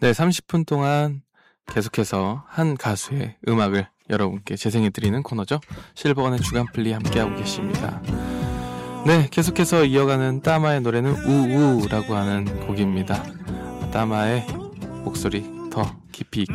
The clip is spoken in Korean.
네, 30분 동안 계속해서 한 가수의 음악을 여러분께 재생해드리는 코너죠. 실버건의 주간플리 함께하고 계십니다. 네, 계속해서 이어가는 따마의 노래는 우우라고 하는 곡입니다. 따마의 목소리 더 깊이 있게